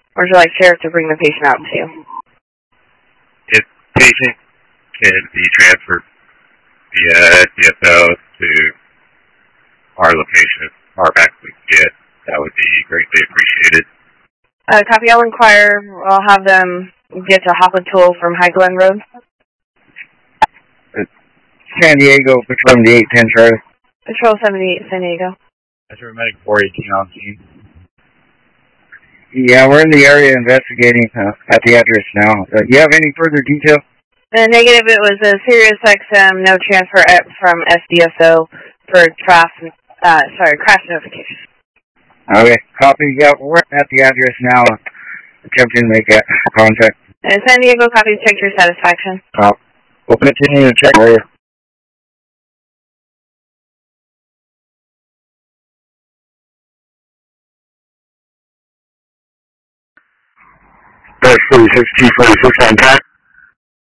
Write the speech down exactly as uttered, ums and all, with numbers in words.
Or would you like Sheriff to bring the patient out to you? If patient can be transferred via D S O to our location as far back as we can get, that would be greatly appreciated. Uh, copy, I'll inquire. I'll have them get to Hopwood Tool from High Glen Road. San Diego, Patrol eight ten, Charlie. Patrol seventy-eight, San Diego. Patrol Medic four eighteen on scene. Yeah, we're in the area investigating uh, at the address now. Uh, you have any further detail? The negative, it was a Sirius X M, no transfer from S D S O for traffic, uh, sorry, crash notification. Okay, copy. Yeah, we're at the address now, attempting to make that contact. And San Diego, copy, check your satisfaction. Uh, we'll continue to check later. forty-six, T forty-six on track.